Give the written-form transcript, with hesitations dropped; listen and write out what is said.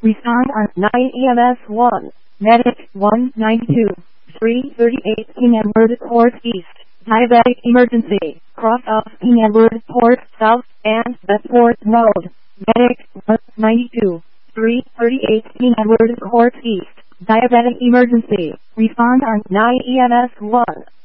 Respond on 9 EMS 1. Medic 192. 338 King Edward Port East. Diabetic emergency. Cross off King Edward Port South and Bedford Road. Medic 192. 338 King Edward Port East. Diabetic emergency. Respond on 9 EMS 1.